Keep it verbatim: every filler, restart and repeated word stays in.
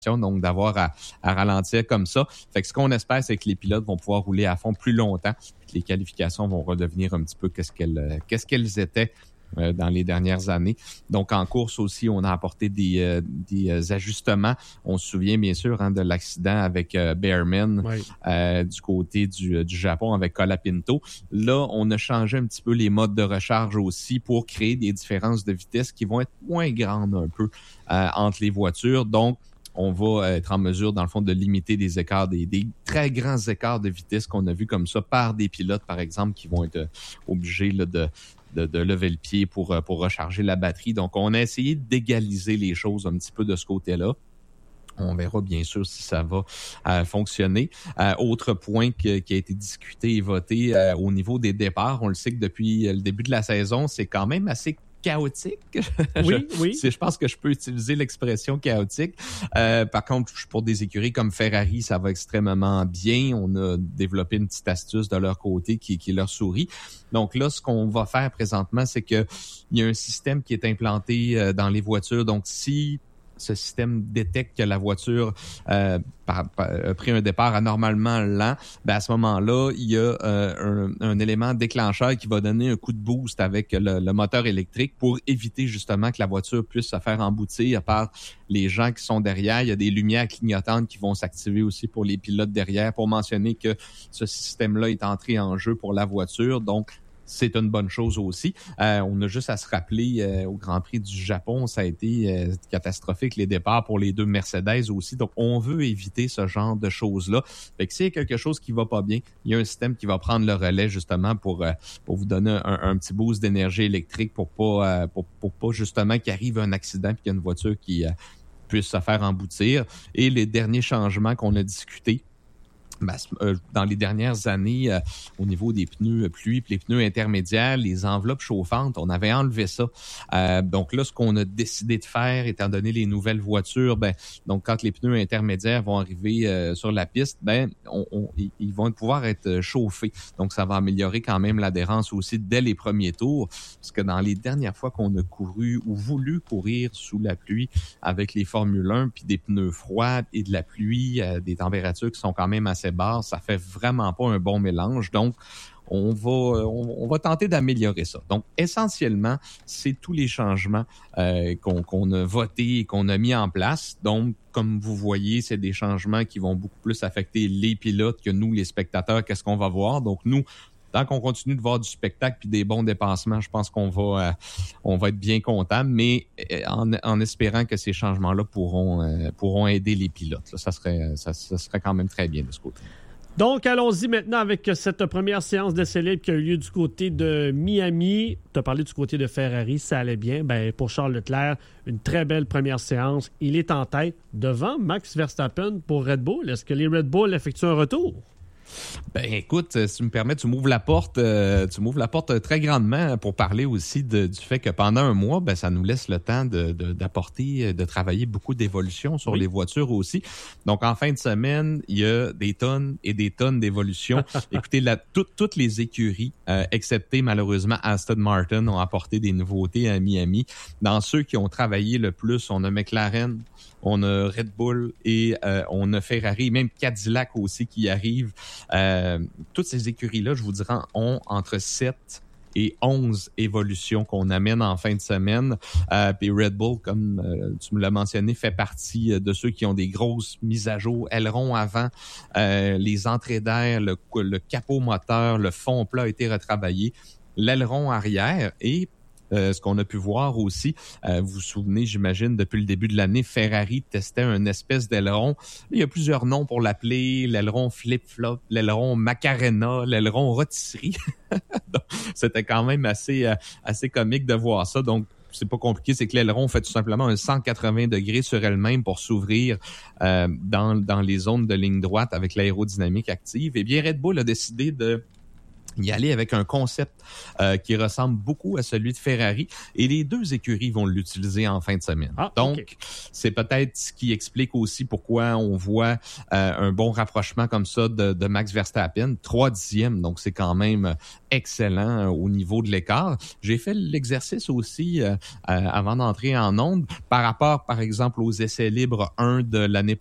donc d'avoir à, à ralentir comme ça. Fait que ce qu'on espère, c'est que les pilotes vont pouvoir rouler à fond plus longtemps, puis que les qualifications vont redevenir un petit peu qu'est-ce qu'elles, qu'est-ce qu'elles étaient euh, dans les dernières années. Donc en course aussi, on a apporté des, euh, des ajustements. On se souvient bien sûr hein, de l'accident avec euh, Bearman oui. euh, du côté du, du Japon avec Colapinto. Là, on a changé un petit peu les modes de recharge aussi pour créer des différences de vitesse qui vont être moins grandes un peu euh, entre les voitures. Donc on va être en mesure, dans le fond, de limiter des écarts, des, des très grands écarts de vitesse qu'on a vus comme ça par des pilotes, par exemple, qui vont être obligés là, de, de, de lever le pied pour, pour recharger la batterie. Donc, on a essayé d'égaliser les choses un petit peu de ce côté-là. On verra bien sûr si ça va euh, fonctionner. Euh, autre point que, qui a été discuté et voté euh, au niveau des départs, on le sait que depuis le début de la saison, c'est quand même assez chaotique. Oui, je, oui. Je pense que je peux utiliser l'expression chaotique. Euh, par contre, pour des écuries comme Ferrari, ça va extrêmement bien. On a développé une petite astuce de leur côté qui, qui leur sourit. Donc là, ce qu'on va faire présentement, c'est que il y a un système qui est implanté dans les voitures. Donc, si ce système détecte que la voiture euh, par, par, a pris un départ anormalement lent, ben à ce moment-là, il y a euh, un, un élément déclencheur qui va donner un coup de boost avec le, le moteur électrique pour éviter justement que la voiture puisse se faire emboutir par les gens qui sont derrière. Il y a des lumières clignotantes qui vont s'activer aussi pour les pilotes derrière pour mentionner que ce système-là est entré en jeu pour la voiture. Donc, c'est une bonne chose aussi. Euh, on a juste à se rappeler euh, au Grand Prix du Japon, ça a été euh, catastrophique les départs pour les deux Mercedes aussi. Donc, on veut éviter ce genre de choses-là. Fait que s'il y a quelque chose qui va pas bien, il y a un système qui va prendre le relais justement pour euh, pour vous donner un, un petit boost d'énergie électrique pour pas euh, pour, pour pas justement qu'il arrive un accident puis qu'il y a une voiture qui euh, puisse se faire emboutir. Et les derniers changements qu'on a discutés, Ben, euh, dans les dernières années, euh, au niveau des pneus pluie, les pneus intermédiaires, les enveloppes chauffantes, on avait enlevé ça. Euh, donc là, ce qu'on a décidé de faire, étant donné les nouvelles voitures, ben donc quand les pneus intermédiaires vont arriver euh, sur la piste, ben on, on, ils vont pouvoir être chauffés. Donc ça va améliorer quand même l'adhérence aussi dès les premiers tours, parce que dans les dernières fois qu'on a couru ou voulu courir sous la pluie avec les Formule un, puis des pneus froids et de la pluie, euh, des températures qui sont quand même assez barre, ça fait vraiment pas un bon mélange. Donc, on va on, on va tenter d'améliorer ça. Donc, essentiellement, c'est tous les changements euh, qu'on, qu'on a votés et qu'on a mis en place. Donc, comme vous voyez, c'est des changements qui vont beaucoup plus affecter les pilotes que nous, les spectateurs. Qu'est-ce qu'on va voir? Donc, nous, tant qu'on continue de voir du spectacle puis des bons dépassements, je pense qu'on va euh, on va être bien content, mais en, en espérant que ces changements-là pourront euh, pourront aider les pilotes. Là, ça serait ça, ça serait quand même très bien de ce côté. Donc, allons-y maintenant avec cette première séance d'essai libre qui a eu lieu du côté de Miami. Tu as parlé du côté de Ferrari, ça allait bien. Ben, pour Charles Leclerc, une très belle première séance. Il est en tête devant Max Verstappen pour Red Bull. Est-ce que les Red Bull effectuent un retour? Ben écoute, si tu me permets, tu m'ouvres la porte, euh, tu m'ouvres la porte très grandement pour parler aussi de, du fait que pendant un mois, ben ça nous laisse le temps de, de d'apporter, de travailler beaucoup d'évolutions sur oui. les voitures aussi. Donc en fin de semaine, il y a des tonnes et des tonnes d'évolutions. Écoutez, la, tout, toutes les écuries, euh, excepté malheureusement Aston Martin, ont apporté des nouveautés à Miami. Dans ceux qui ont travaillé le plus, on a McLaren, on a Red Bull et euh, on a Ferrari, même Cadillac aussi qui arrive. Euh, toutes ces écuries-là, je vous dirais, ont entre sept et onze évolutions qu'on amène en fin de semaine. Euh, puis Red Bull, comme euh, tu me l'as mentionné, fait partie de ceux qui ont des grosses mises à jour. Aileron avant, euh, les entrées d'air, le, le capot moteur, le fond plat a été retravaillé, l'aileron arrière et Euh, ce qu'on a pu voir aussi, euh, vous vous souvenez, j'imagine, depuis le début de l'année, Ferrari testait une espèce d'aileron. Il y a plusieurs noms pour l'appeler, l'aileron flip-flop, l'aileron Macarena, l'aileron rôtisserie. C'était quand même assez, euh, assez comique de voir ça. Donc, c'est pas compliqué, c'est que l'aileron fait tout simplement un cent quatre-vingts degrés sur elle-même pour s'ouvrir euh, dans, dans les zones de ligne droite avec l'aérodynamique active. Eh bien, Red Bull a décidé de y aller avec un concept euh, qui ressemble beaucoup à celui de Ferrari et les deux écuries vont l'utiliser en fin de semaine. Ah, Donc, okay. c'est peut-être ce qui explique aussi pourquoi on voit euh, un bon rapprochement comme ça de, de Max Verstappen, trois dixièmes, donc c'est quand même excellent au niveau de l'écart. J'ai fait l'exercice aussi euh, euh, avant d'entrer en onde par rapport, par exemple, aux essais libres un de l'année